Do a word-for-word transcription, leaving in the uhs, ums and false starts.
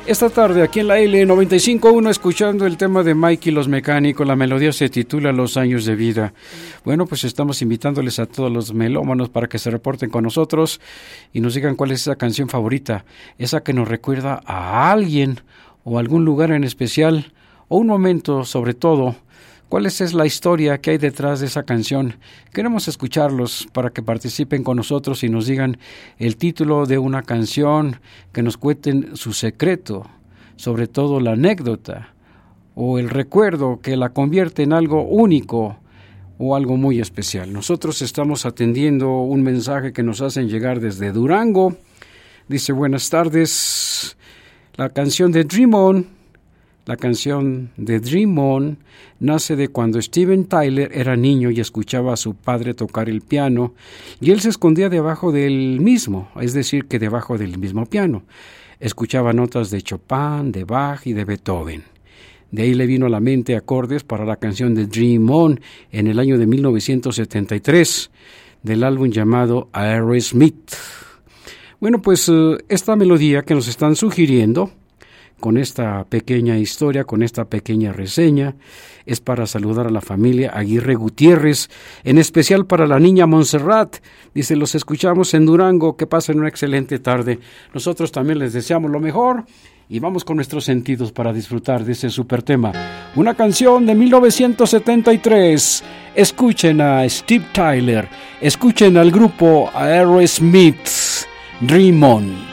Esta tarde aquí en la L noventa y cinco punto uno escuchando el tema de Mikey y los Mecánicos. La melodía se titula Los años de vida. Bueno, pues estamos invitándoles a todos los melómanos para que se reporten con nosotros y nos digan cuál es esa canción favorita, esa que nos recuerda a alguien o algún lugar en especial o un momento sobre todo. ¿Cuál es la historia que hay detrás de esa canción? Queremos escucharlos para que participen con nosotros y nos digan el título de una canción, que nos cuenten su secreto, sobre todo la anécdota o el recuerdo que la convierte en algo único o algo muy especial. Nosotros estamos atendiendo un mensaje que nos hacen llegar desde Durango. Dice, buenas tardes, la canción de Dream On. La canción de Dream On nace de cuando Steven Tyler era niño y escuchaba a su padre tocar el piano, y él se escondía debajo del mismo, es decir, que debajo del mismo piano. Escuchaba notas de Chopin, de Bach y de Beethoven. De ahí le vino a la mente acordes para la canción de Dream On en el año de mil novecientos setenta y tres, del álbum llamado Aerosmith. Bueno, pues uh, esta melodía que nos están sugiriendo con esta pequeña historia, con esta pequeña reseña, es para saludar a la familia Aguirre Gutiérrez, en especial para la niña Montserrat. Dice, los escuchamos en Durango, que pasen una excelente tarde. Nosotros también les deseamos lo mejor y vamos con nuestros sentidos para disfrutar de ese super tema. Una canción de mil novecientos setenta y tres. Escuchen a Steve Tyler, escuchen al grupo Aerosmith, Dream On.